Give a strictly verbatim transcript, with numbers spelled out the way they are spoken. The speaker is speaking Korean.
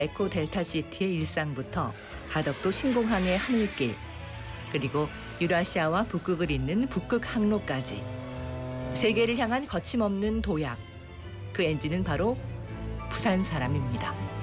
에코 델타시티의 일상부터 가덕도 신공항의 하늘길, 그리고 유라시아와 북극을 잇는 북극 항로까지 세계를 향한 거침없는 도약. 그 엔진은 바로 부산 사람입니다.